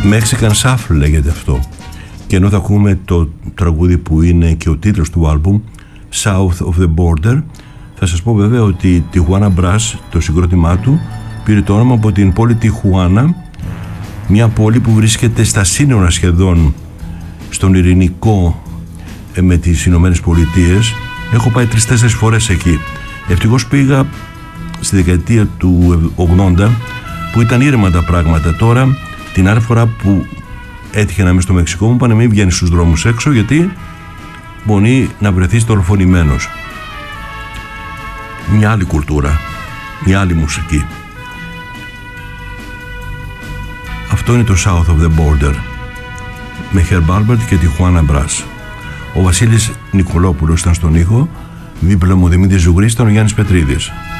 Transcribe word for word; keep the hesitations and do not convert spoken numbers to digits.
Mexican Shuffle λέγεται αυτό. Και ενώ θα ακούμε το τραγούδι που είναι και ο τίτλος του άλμπουμ, South of the Border, θα σας πω βέβαια ότι Tijuana Brass, το συγκρότημά του, πήρε το όνομα από την πόλη Τιχουάνα, μια πόλη που βρίσκεται στα σύνορα σχεδόν στον ειρηνικό με τις Ηνωμένες Πολιτείες. Έχω πάει τρεις-τέσσερις φορές εκεί. Ευτυχώς πήγα στη δεκαετία του ογδόντα που ήταν ήρεμα τα πράγματα. Τώρα την άλλη φορά που έτυχε να είμαι στο Μεξικό μου πάνε μην βγαίνει στους δρόμους έξω, γιατί μπορεί να βρεθείς δολοφονημένος. Μια άλλη κουλτούρα, μια άλλη μουσική. Αυτό είναι το South of the Border με Herb Alpert και Tijuana Brass. Ο Βασίλης Νικολόπουλος ήταν στον ήχο, δίπλα μου ο Δημήτρης Ζουγρής, ήταν ο Γιάννης Πετρίδης.